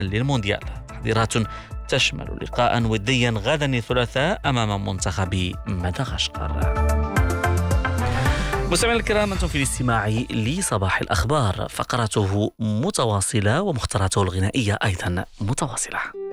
للمونديال. تحضيرات تشمل لقاء وديا غدا الثلاثاء أمام منتخب مدغشقر. مستمعينا الكرام، أنتم في الاستماع لصباح الأخبار، فقرته متواصلة ومختاراته الغنائية أيضا متواصلة.